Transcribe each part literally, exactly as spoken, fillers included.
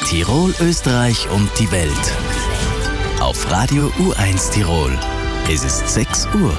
Tirol, Österreich und die Welt. Auf Radio U eins Tirol. Es ist sechs Uhr.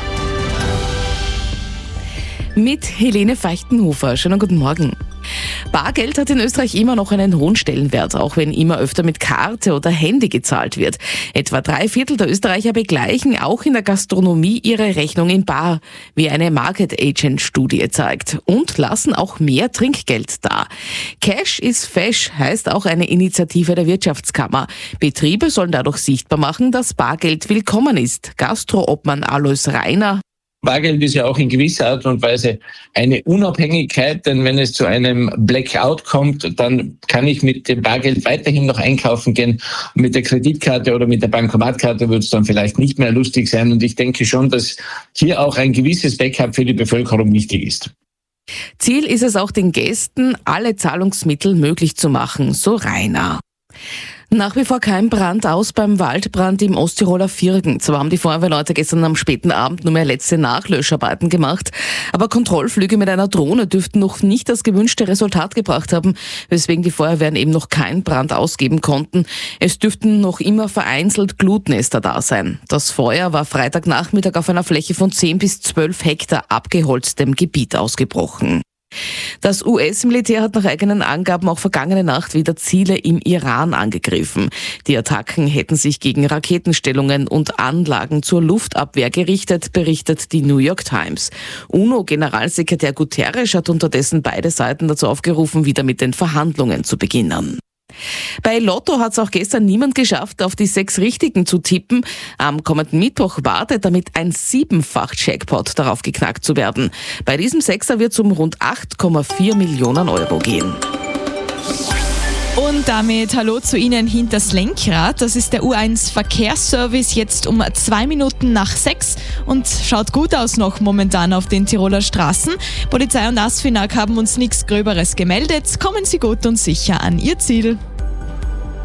Mit Helene Feichtenhofer. Schönen guten Morgen. Bargeld hat in Österreich immer noch einen hohen Stellenwert, auch wenn immer öfter mit Karte oder Handy gezahlt wird. Etwa drei Viertel der Österreicher begleichen auch in der Gastronomie ihre Rechnung in bar, wie eine Market Agent Studie zeigt, und lassen auch mehr Trinkgeld da. Cash is Fesch heißt auch eine Initiative der Wirtschaftskammer. Betriebe sollen dadurch sichtbar machen, dass Bargeld willkommen ist. Gastroobmann Alois Reiner: Bargeld ist ja auch in gewisser Art und Weise eine Unabhängigkeit, denn wenn es zu einem Blackout kommt, dann kann ich mit dem Bargeld weiterhin noch einkaufen gehen. Mit der Kreditkarte oder mit der Bankomatkarte wird es dann vielleicht nicht mehr lustig sein. Und ich denke schon, dass hier auch ein gewisses Backup für die Bevölkerung wichtig ist. Ziel ist es auch, den Gästen alle Zahlungsmittel möglich zu machen, so Rainer. Nach wie vor kein Brand aus beim Waldbrand im Osttiroler Virgen. Zwar haben die Feuerwehrleute gestern am späten Abend nur mehr letzte Nachlöscharbeiten gemacht, aber Kontrollflüge mit einer Drohne dürften noch nicht das gewünschte Resultat gebracht haben, weswegen die Feuerwehren eben noch keinen Brand ausgeben konnten. Es dürften noch immer vereinzelt Glutnester da sein. Das Feuer war Freitagnachmittag auf einer Fläche von zehn bis zwölf Hektar abgeholztem Gebiet ausgebrochen. Das U S-Militär hat nach eigenen Angaben auch vergangene Nacht wieder Ziele im Iran angegriffen. Die Attacken hätten sich gegen Raketenstellungen und Anlagen zur Luftabwehr gerichtet, berichtet die New York Times. UNO-Generalsekretär Guterres hat unterdessen beide Seiten dazu aufgerufen, wieder mit den Verhandlungen zu beginnen. Bei Lotto hat es auch gestern niemand geschafft, auf die sechs Richtigen zu tippen. Am kommenden Mittwoch wartet damit ein Siebenfach-Jackpot darauf geknackt zu werden. Bei diesem Sechser wird es um rund acht Komma vier Millionen Euro gehen. Und damit hallo zu Ihnen hinters Lenkrad. Das ist der U eins Verkehrsservice jetzt um zwei Minuten nach sechs und schaut gut aus noch momentan auf den Tiroler Straßen. Polizei und ASFINAG haben uns nichts Gröberes gemeldet. Kommen Sie gut und sicher an Ihr Ziel.